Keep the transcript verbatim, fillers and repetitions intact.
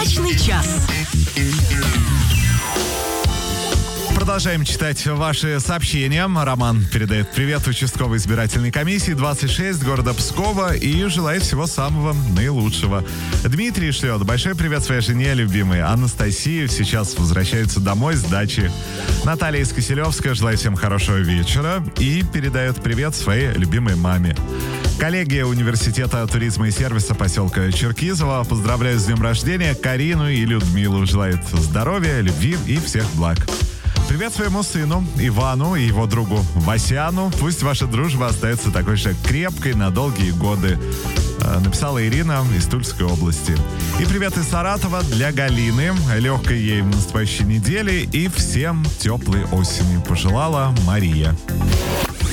Пятничный час. Продолжаем читать ваши сообщения. Роман передает привет участковой избирательной комиссии двадцать шесть города Пскова и желает всего самого наилучшего. Дмитрий шлет большой привет своей жене любимой Анастасии. Сейчас возвращается домой с дачи. Наталья из Киселевска желает всем хорошего вечера и передает привет своей любимой маме. Коллеги университета туризма и сервиса поселка Черкизово поздравляют с днем рождения Карину и Людмилу. Желает здоровья, любви и всех благ. Привет своему сыну Ивану и его другу Васяну. Пусть ваша дружба остается такой же крепкой на долгие годы. Написала Ирина из Тульской области. И привет из Саратова для Галины. Легкой ей в наступающей неделе и всем теплой осени пожелала Мария.